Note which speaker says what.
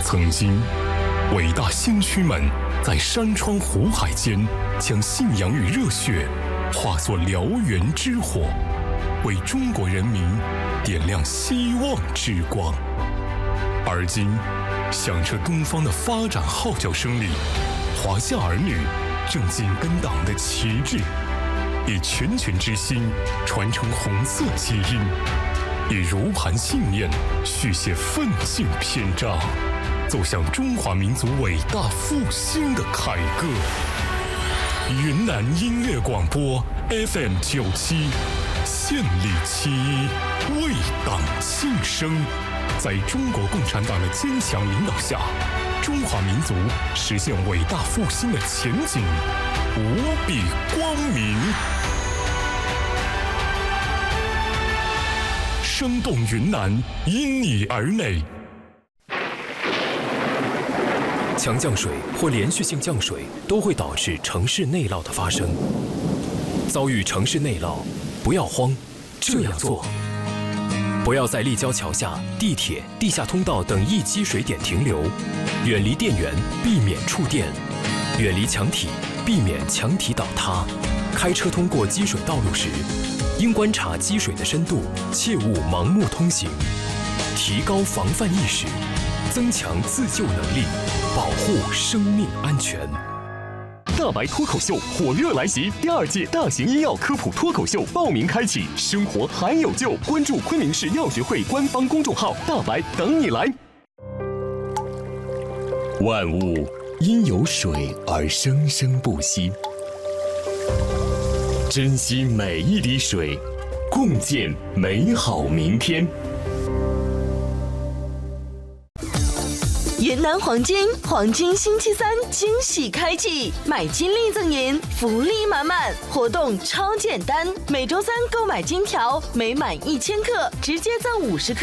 Speaker 1: 曾经，伟大先驱们在山川湖海间，将信仰与热血化作燎原之火，为中国人民点亮希望之光。而今，响彻东方的发展号角声里，华夏儿女正紧跟党的旗帜，以拳拳之心传承红色基因，以如磐信念续写奋进篇章，走向中华民族伟大复兴的凯歌。云南音乐广播 FM97，献礼71，为党庆生。在中国共产党的坚强领导下，中华民族实现伟大复兴的前景无比光明。生动云南，因你而美。
Speaker 2: 强降水或连续性降水都会导致城市内涝的发生。遭遇城市内涝，不要慌，这样做：不要在立交桥下、地铁、地下通道等易积水点停留，远离电源，避免触电；远离墙体，避免墙体倒塌。开车通过积水道路时，应观察积水的深度，切勿盲目通行。提高防范意识，增强自救能力，保护生命安全。
Speaker 3: 大白脱口秀火热来袭，第2届大型医药科普脱口秀报名开启，生活还有救！关注昆明市药学会官方公众号，大白等你来。万物因有水而生生不息，珍惜每一滴水，共建美好明天。
Speaker 4: 云南黄金星期3惊喜开启，买金立赠银，福利满满，活动超简单，每周3购买金条，每满1000克直接赠50克